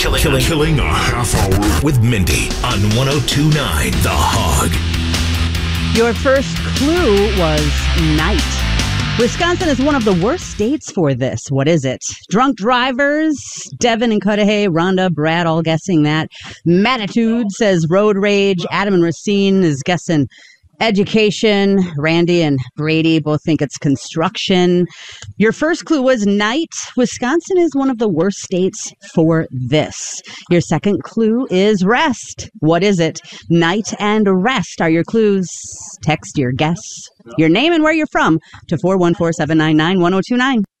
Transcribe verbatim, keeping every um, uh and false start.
killing, killing, killing a half hour with Mindy on one oh two point nine The Hog. Your first clue was night. Wisconsin is one of the worst states for this. What is it? Drunk drivers, Devin and Cudahy, Rhonda, Brad, all guessing that. Mattitude says road rage. Adam and Racine is guessing education. Randy and Brady both think it's construction. Your first clue was night. Wisconsin is one of the worst states for this. Your second clue is rest. What is it? Night and rest are your clues. Text your guess, your name and where you're from to four one four, seven nine nine, one oh two nine.